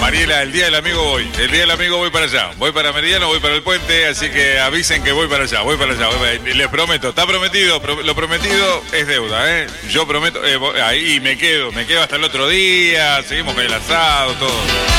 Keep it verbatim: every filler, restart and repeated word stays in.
Mariela, el día del amigo voy. El día del amigo voy para allá. Voy para Meridiano, voy para el puente, así que avisen que voy para allá, voy para allá. Voy para allá. Les prometo, está prometido, pro, lo prometido es deuda, ¿eh? Yo prometo, eh, ahí me quedo, me quedo hasta el otro día, seguimos con el asado, todo.